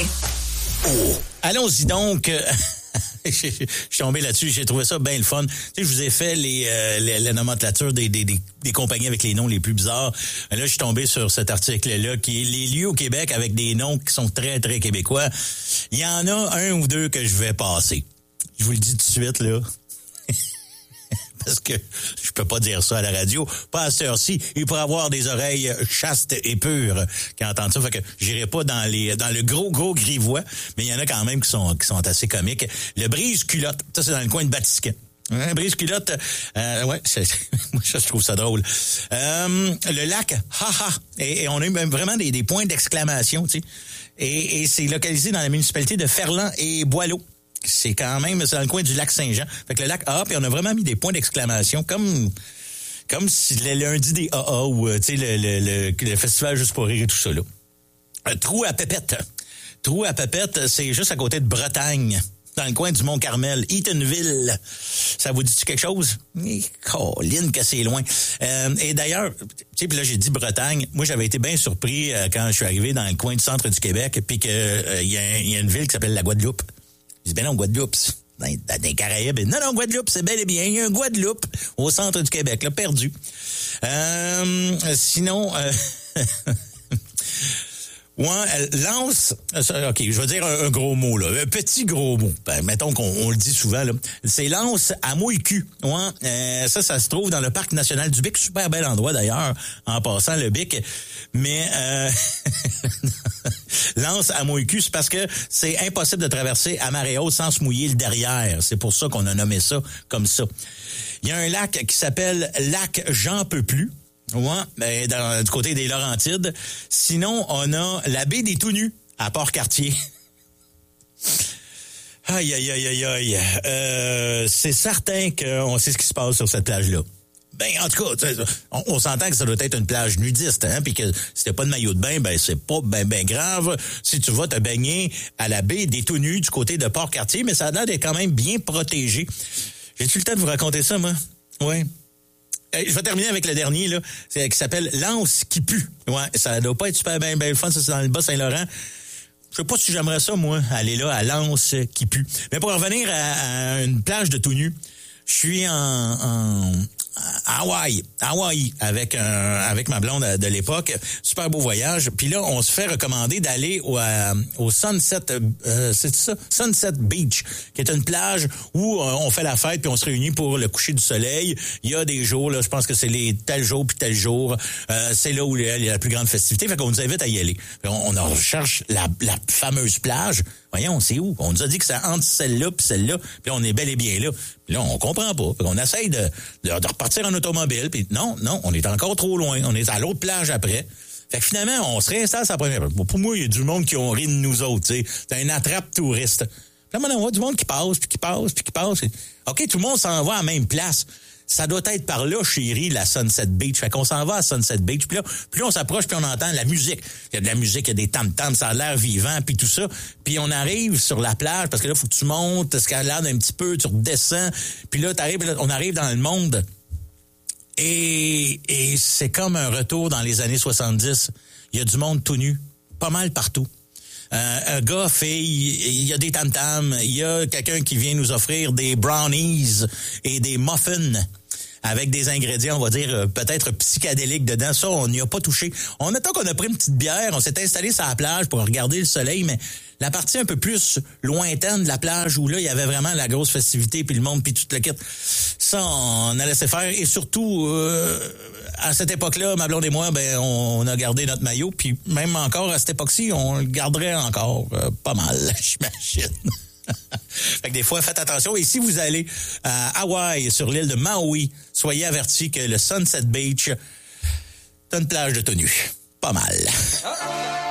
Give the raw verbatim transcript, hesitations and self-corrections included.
Oh, allons-y donc. Je suis tombé là-dessus, j'ai trouvé ça bien le fun. Tu sais, je vous ai fait les, euh, les la nomenclature des, des, des, des compagnies avec les noms les plus bizarres. Là, je suis tombé sur cet article-là qui est les lieux au Québec avec des noms qui sont très, très québécois. Il y en a un ou deux que je vais passer. Je vous le dis tout de suite, là. Parce que je peux pas dire ça à la radio. Pas à cette heure-ci. Il pourrait avoir des oreilles chastes et pures qui entendent ça. Fait que j'irai pas dans les dans le gros, gros grivois, mais il y en a quand même qui sont qui sont assez comiques. Le brise-culotte, ça c'est dans le coin de Batiscan. Un brise-culotte, euh, ouais, c'est, moi je trouve ça drôle. Euh, le lac Haha, et, et on a eu même vraiment des, des points d'exclamation, tu sais. Et, et c'est localisé dans la municipalité de Ferland et Boileau. C'est quand même, c'est dans le coin du lac Saint-Jean. Fait que le lac A A, puis on a vraiment mis des points d'exclamation, comme comme si le lundi des A A ou, tu sais, le, le, le, le festival Juste pour rire et tout ça, là. Un trou à Pépette. Trou à Pépette, c'est juste à côté de Bretagne, dans le coin du Mont-Carmel, Eatonville. Ça vous dit-tu quelque chose? Colline que c'est loin. Euh, et d'ailleurs, tu sais, puis là, j'ai dit Bretagne. Moi, j'avais été bien surpris euh, quand je suis arrivé dans le coin du centre du Québec, puis qu'il euh, y, y a une ville qui s'appelle la Guadeloupe. Je dis, ben non, Guadeloupe, dans, dans les Caraïbes. Non, non, Guadeloupe, c'est bel et bien. Il y a un Guadeloupe au centre du Québec, là, perdu. Euh, sinon, euh, ouais, lance, OK, je vais dire un, un gros mot, là. Un petit gros mot. Ben, mettons qu'on on le dit souvent, là. C'est lance à Mouille-Cul. Ouais, euh, ça, ça se trouve dans le parc national du Bic. Super bel endroit, d'ailleurs, en passant le Bic. Mais, euh, lance à Mouille-Cul, c'est parce que c'est impossible de traverser à marée haute sans se mouiller le derrière. C'est pour ça qu'on a nommé ça comme ça. Il y a un lac qui s'appelle lac J'en peux plus. Ouais, ben, dans, du côté des Laurentides. Sinon, on a la baie des Tout-Nus à Port-Cartier. Aïe, aïe, aïe, aïe, aïe. Euh, c'est certain qu'on sait ce qui se passe sur cette plage-là. Ben, en tout cas, on, on s'entend que ça doit être une plage nudiste, hein, puis que si t'as pas de maillot de bain, ben c'est pas ben ben grave si tu vas te baigner à la baie des Tout-Nus du côté de Port-Cartier, mais ça a l'air d'être quand même bien protégé. J'ai-tu le temps de vous raconter ça, moi? Oui. Je vais terminer avec le dernier, là, c'est, qui s'appelle l'Anse qui pue. Ouais, ça doit pas être super bien, bien le fun, ça c'est dans le Bas-Saint-Laurent. Je sais pas si j'aimerais ça, moi, aller là, à l'Anse qui pue. Mais pour revenir à, à une plage de tout nu, je suis en, en à Hawaï, Hawaï avec un, avec ma blonde de l'époque, super beau voyage. Puis là, on se fait recommander d'aller au, à, au Sunset, euh, c'est ça, Sunset Beach, qui est une plage où euh, on fait la fête puis on se réunit pour le coucher du soleil. Il y a des jours, là, je pense que c'est les tel jour puis tel jour, euh, c'est là où il y a la plus grande festivité. Fait qu'on nous invite à y aller. On, on recherche la, la fameuse plage. Voyons, c'est où? On nous a dit que c'est entre celle-là puis celle-là, puis on est bel et bien là. Puis là, on comprend pas. On essaye de, de, de repartir en automobile, puis non, non, on est encore trop loin. On est à l'autre plage après. Fait que finalement, on se réinstalle sur la première. Pour moi, il y a du monde qui ont ri de nous autres, tu sais. C'est un attrape touriste. Puis là, on voit du monde qui passe, puis qui passe, puis qui passe. OK, tout le monde s'en va à la même place. Ça doit être par là, chérie, la Sunset Beach. Fait qu'on s'en va à Sunset Beach. Puis là, plus on s'approche, puis on entend la musique. Il y a de la musique, il y a des tam-tams, ça a l'air vivant, puis tout ça. Puis on arrive sur la plage, parce que là, il faut que tu montes, escalade un petit peu, tu redescends. Puis là, t'arrives, là, on arrive dans le monde. Et, et c'est comme un retour dans les années soixante-dix. Il y a du monde tout nu, pas mal partout. Euh, un gars, fille, il y a des tam-tams, il y a quelqu'un qui vient nous offrir des brownies et des muffins avec des ingrédients, on va dire, euh, peut-être psychédéliques dedans. Ça, on n'y a pas touché. On attend qu'on a pris une petite bière, on s'est installé sur la plage pour regarder le soleil, mais la partie un peu plus lointaine de la plage où là, il y avait vraiment la grosse festivité, puis le monde, puis tout le kit, ça, on a laissé faire. Et surtout, euh, à cette époque-là, ma blonde et moi, ben, on a gardé notre maillot, puis même encore à cette époque-ci, on le garderait encore euh, pas mal, j'imagine. Fait que des fois, faites attention. Et si vous allez à Hawaï, sur l'île de Maui, soyez avertis que le Sunset Beach, c'est une plage de tenue. Pas mal.